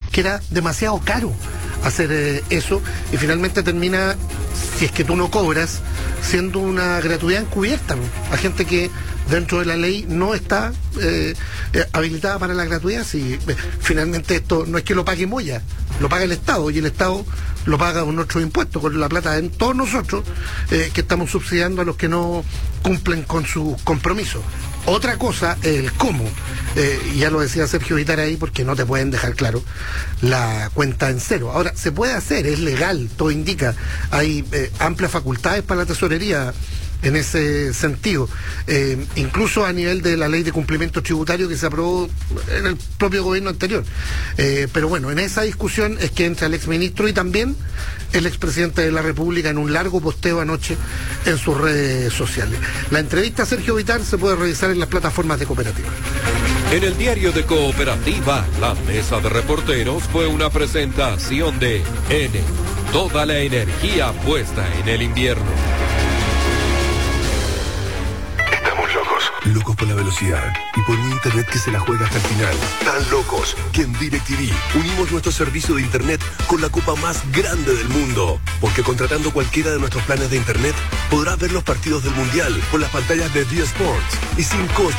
que era demasiado caro hacer eso, y finalmente termina, si es que tú no cobras, siendo una gratuidad encubierta, ¿no? A gente que dentro de la ley no está habilitada para la gratuidad. Si finalmente esto no es que lo pague Moya, lo paga el Estado, y el Estado lo paga con nuestros impuestos, con la plata de todos nosotros, que estamos subsidiando a los que no cumplen con sus compromisos. Otra cosa, el cómo, ya lo decía Sergio Vitar ahí, porque no te pueden dejar claro la cuenta en cero. Ahora, se puede hacer, es legal, todo indica, hay amplias facultades para la tesorería en ese sentido, incluso a nivel de la ley de cumplimiento tributario que se aprobó en el propio gobierno anterior. Pero bueno, en esa discusión es que entra el exministro y también el expresidente de la República en un largo posteo anoche en sus redes sociales. La entrevista a Sergio Vitar se puede revisar en las plataformas de Cooperativa. En el diario de Cooperativa, la mesa de reporteros fue una presentación de N, toda la energía puesta en el invierno. Locos por la velocidad y por un internet que se la juega hasta el final. Tan locos que en DirecTV unimos nuestro servicio de internet con la copa más grande del mundo. Porque contratando cualquiera de nuestros planes de internet podrás ver los partidos del Mundial con las pantallas de D-Sports y sin costo